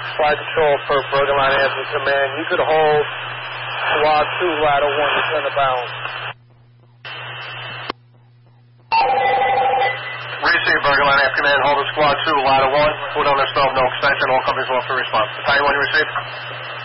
Flight Control for Bergen Line Ambulance Command. You could hold Squad 2, Ladder 1, return to balance. Receive Bergen Line Ambulance Command, hold Squad 2, Ladder 1. Foot on the stove, no extension. All companies off for response. Battalion 1, you receive?